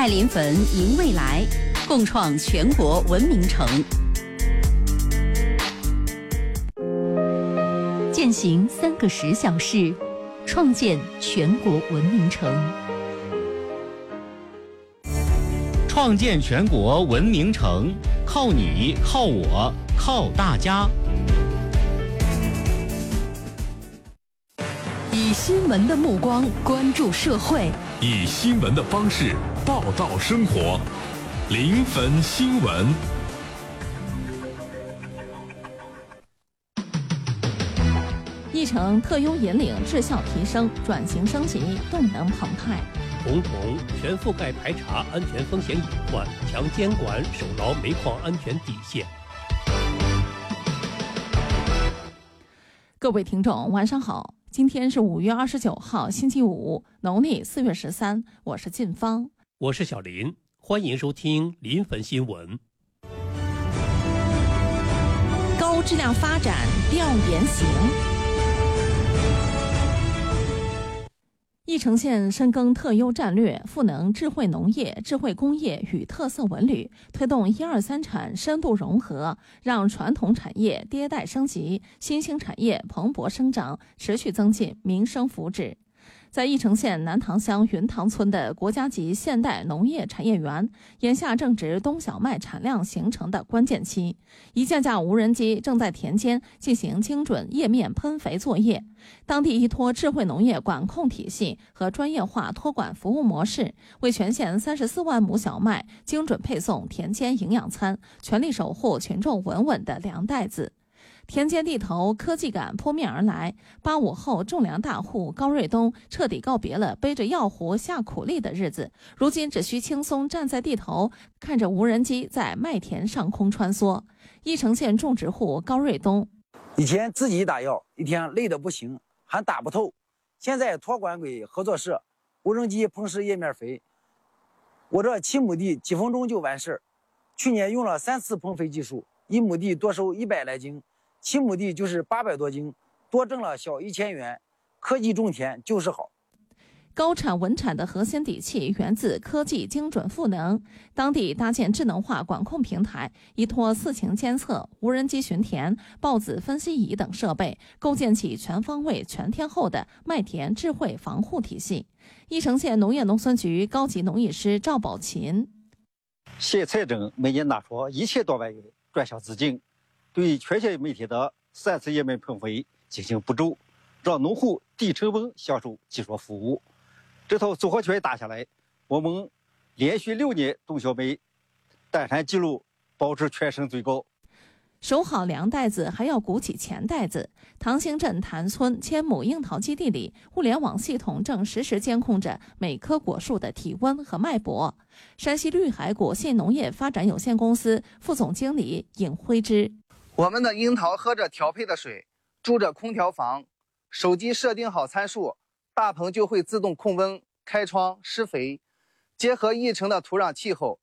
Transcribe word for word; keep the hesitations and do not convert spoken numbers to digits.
爱临汾迎未来，共创全国文明城。践行三个十小时，创建全国文明城。 创建全国文明城，靠你，靠我，靠大家。 以新闻的目光关注社会， 以新闻的方式报道生活。临汾新闻。 议程特优引领质效提升，转型升级，动能澎湃。 统统全覆盖排查安全风险隐患，强监管，守牢煤矿安全底线。 各位听众，晚上好。今天是五月二十九号，星期五，农历四月十三。我是晋芳， 我是小林，欢迎收听临汾新闻。 高质量发展调研行。义城县深耕特优战略，赋能智慧农业、智慧工业与特色文旅，推动一二三产深度融合，让传统产业迭代升级，新兴产业蓬勃生长，持续增进民生福祉。在义城县南塘乡云塘村的国家级现代农业产业园，眼下正值冬小麦产量形成的关键期，一架架无人机正在田间进行精准叶面喷肥作业。当地依托智慧农业管控体系和专业化托管服务模式，为全县三十四万亩小麦精准配送田间营养餐，全力守护群众稳稳的粮袋子。田间地头科技感扑面而来，八五后种粮大户高瑞东彻底告别了背着药壶下苦力的日子，如今只需轻松站在地头，看着无人机在麦田上空穿梭。义城县种植户高瑞东， 以前自己打药，一天累得不行，还打不透，现在托管给合作社，无人机喷施叶面肥，我这七亩地几分钟就完事儿。去年用了三次喷肥技术，一亩地多收一百来斤，七亩地就是八百多斤，多挣了小一千元。科技种田就是好。 高产稳产的核心底气源自科技精准赋能。当地搭建智能化管控平台，依托四情监测、无人机巡田、孢子分析仪等设备，构建起全方位全天候的麦田智慧防护体系。义城县农业农村局高级农艺师赵宝琴， 县财政每年拿出一千多万元专项资金，对全县每天的三次叶面喷肥进行补助，让农户低成本享受技术服务。这套组合拳打下来，我们连续六年冬小麦单产记录保持全省最高。 守好粮袋子，还要鼓起钱袋子。塘兴镇潭村千亩樱桃基地里，物联网系统正实时监控着每棵果树的体温和脉搏。山西绿海果信农业发展有限公司副总经理尹辉之， 我们的樱桃喝着调配的水，住着空调房，手机设定好参数，大棚就会自动控温、开窗、施肥。结合义城的土壤气候，